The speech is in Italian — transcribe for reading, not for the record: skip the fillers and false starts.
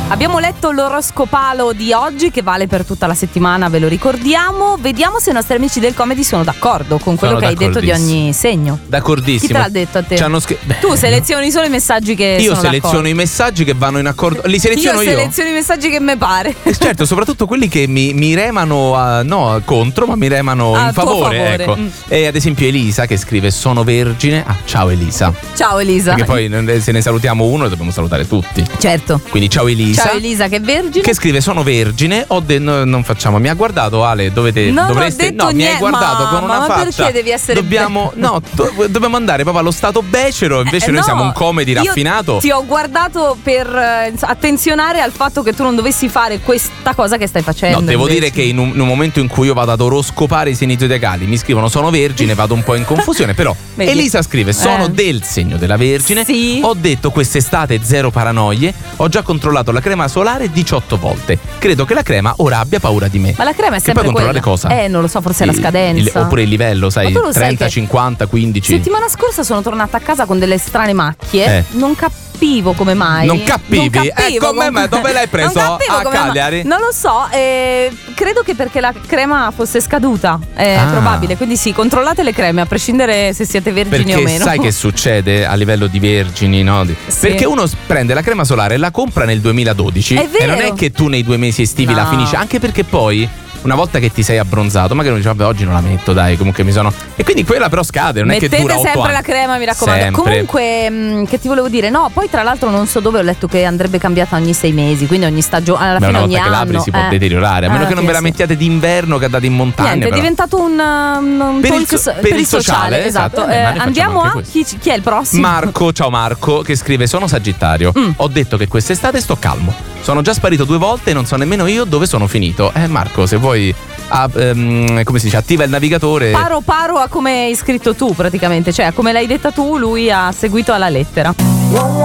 Abbiamo letto l'oroscopalo di oggi che vale per tutta la settimana, ve lo ricordiamo. Vediamo se i nostri amici del comedy sono d'accordo con quello che hai detto di ogni segno. D'accordissimo. Chi te l'ha detto a te? Tu selezioni solo i messaggi che io sono seleziono d'accordo. I messaggi che vanno in accordo. Li seleziono io. Io seleziono i messaggi che me pare. Certo, soprattutto quelli che mi remano no contro, ma mi remano in favore. Ecco. E ad esempio Elisa che scrive: sono vergine. Ciao Elisa. Ciao Elisa. Perché poi se ne salutiamo uno dobbiamo salutare tutti. Certo. Quindi ciao Elisa. Ciao Elisa che è vergine. Che scrive: sono vergine. non facciamo. Mi ha guardato Ale, dovreste. No, mi hai guardato con una faccia. Ma perché devi essere dobbiamo andare proprio allo stato becero. Invece noi siamo un comedy raffinato. Ti ho guardato per attenzionare al fatto che tu non dovessi fare questa cosa che stai facendo. No, devo dire che in un momento in cui io vado ad oroscopare i segni zodiacali, mi scrivono sono vergine, vado un po' in confusione. Però Elisa scrive: sono del segno della Vergine. Sì. Ho detto quest'estate zero paranoie. Ho già controllato la crema solare 18 volte. Credo che la crema ora abbia paura di me. Ma la crema è sempre poi controllare quella. cosa? Non lo so, forse è la scadenza. Oppure il livello, sai, 30, 50, 15. Settimana scorsa sono tornata a casa con delle strane macchie. Non capivo come mai. Non capivi? Come mai? Dove l'hai preso? A Cagliari? Non lo so, credo che perché la crema fosse scaduta. È probabile. Quindi sì, controllate le creme a prescindere se siete vergini o meno. Perché sai che succede a livello di vergini, no? Sì. Perché uno prende la crema solare e la compra nel 2012. È vero. E non è che tu nei 2 mesi estivi la finisci. Anche perché poi una volta che ti sei abbronzato, magari uno dice vabbè oggi non la metto, dai, comunque mi sono. E quindi quella però scade, non mettete è che dura 8 anni. sempre la crema, mi raccomando. Sempre. Comunque, che ti volevo dire? No, poi tra l'altro non so dove ho letto che andrebbe cambiata ogni 6 mesi, quindi ogni stagione, alla fine ogni anno. Una volta che l'apri si può deteriorare, a meno che non ve la mettiate d'inverno che andate in montagna. Niente, però. È diventato un talk per il sociale, esatto. Andiamo a chi è il prossimo? Marco, ciao Marco, che scrive: sono Sagittario. Ho detto che quest'estate sto calmo. Sono già sparito 2 volte e non so nemmeno io dove sono finito. Marco, se vuoi come si dice, attiva il navigatore. Paro a come hai scritto tu praticamente, cioè a come l'hai detta tu, lui ha seguito alla lettera.